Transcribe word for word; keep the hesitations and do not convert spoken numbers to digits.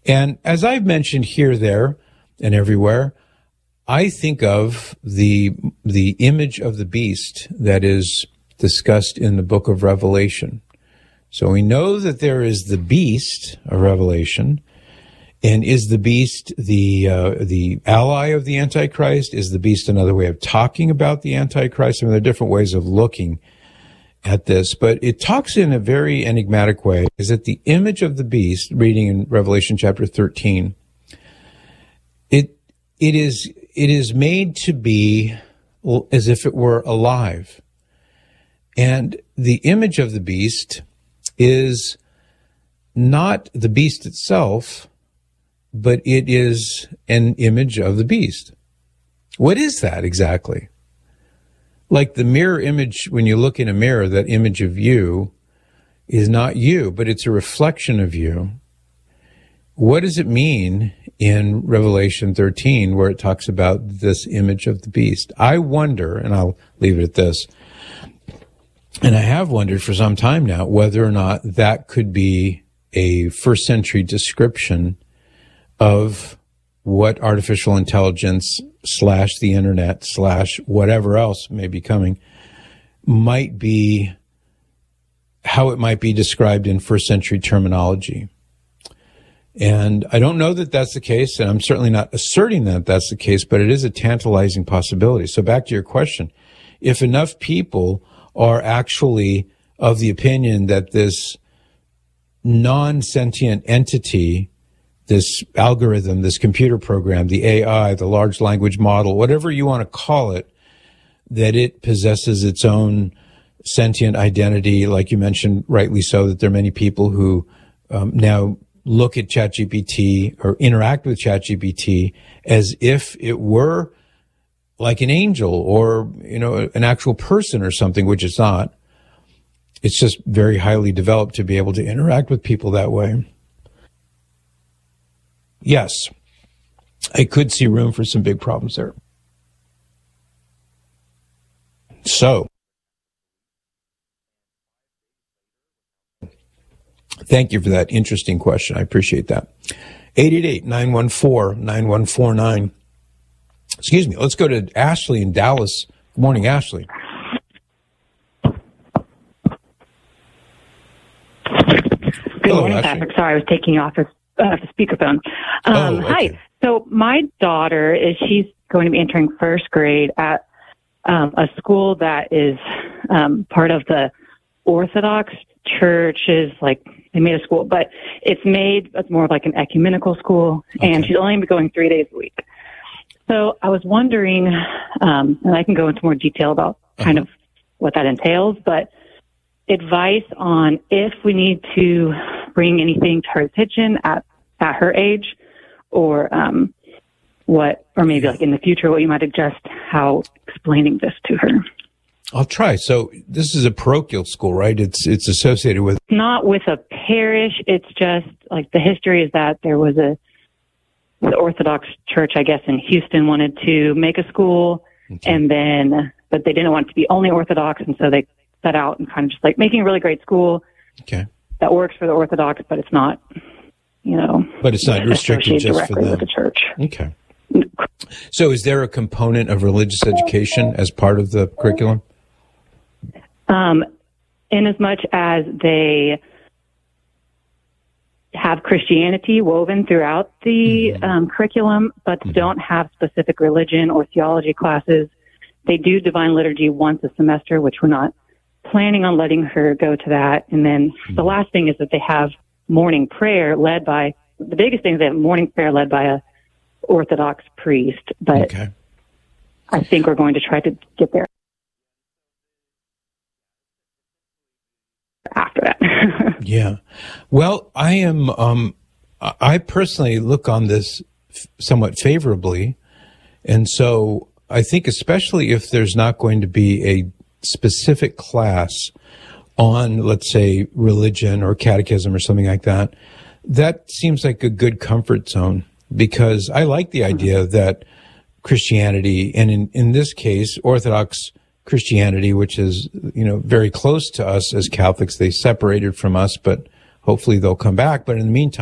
And as I've mentioned here, there, and everywhere, I think of the the image of the beast that is discussed in the book of Revelation. So we know that there is the beast of Revelation. And is the beast the uh, the ally of the Antichrist? Is the beast another way of talking about the Antichrist? I mean, there are different ways of looking at this, but it talks in a very enigmatic way. Is that the image of the beast, reading in Revelation chapter thirteen, it it is it is made to be as if it were alive. And the image of the beast is not the beast itself, but it is an image of the beast. What is that exactly? Like the mirror image, when you look in a mirror, that image of you is not you, but it's a reflection of you. What does it mean in Revelation thirteen, where it talks about this image of the beast? I wonder, and I'll leave it at this, and I have wondered for some time now, whether or not that could be a first century description of what artificial intelligence slash the internet slash whatever else may be coming might be, how it might be described in first century terminology. And I don't know that that's the case, and I'm certainly not asserting that that's the case, but it is a tantalizing possibility. So back to your question, if enough people are actually of the opinion that this non-sentient entity, this algorithm, this computer program, the A I, the large language model, whatever you want to call it, that it possesses its own sentient identity, like you mentioned, rightly so, that there are many people who um, now look at ChatGPT or interact with ChatGPT as if it were like an angel or, you know, an actual person or something, which it's not. It's just very highly developed to be able to interact with people that way. Yes, I could see room for some big problems there. So, thank you for that interesting question. I appreciate that. eight eight eight, nine one four, nine one four nine. Excuse me. Let's go to Ashley in Dallas. Good morning, Ashley. Good Hello, morning, Ashley. Patrick. Sorry, I was taking you off the, uh, the speakerphone. Um, oh, okay. Hi. So my daughter is she's going to be entering first grade at um, a school that is um, part of the Orthodox churches. Like they made a school, but it's made it's more of like an ecumenical school, okay. And she's only going to be going three days a week. So I was wondering, um, and I can go into more detail about kind uh-huh. of what that entails, but advice on if we need to bring anything to her attention at, at her age, or um, what, or maybe like in the future, what you might suggest how explaining this to her. I'll try. So this is a parochial school, right? It's it's associated with... Not with a parish. It's just like the history is that there was a, the Orthodox church, I guess, in Houston wanted to make a school, okay. and then, but they didn't want it to be only Orthodox, and so they set out and kind of just like making a really great school okay. that works for the Orthodox, but it's not, you know, but it's not restricted just for them. With the church. Okay. So is there a component of religious education as part of the curriculum? Um, in as much as they have Christianity woven throughout the mm-hmm. um, curriculum, but mm-hmm. don't have specific religion or theology classes. They do divine liturgy once a semester, which we're not planning on letting her go to that. And then mm-hmm. the last thing is that they have morning prayer led by, the biggest thing is they have morning prayer led by a Orthodox priest, but okay. I think we're going to try to get there after that. Yeah. Well, I am, um, I personally look on this f- somewhat favorably. And so I think especially if there's not going to be a specific class on, let's say, religion or catechism or something like that, that seems like a good comfort zone, because I like the idea that Christianity, and in, in this case, Orthodox Christianity, which is, you know, very close to us as Catholics, they separated from us, but hopefully they'll come back. But in the meantime,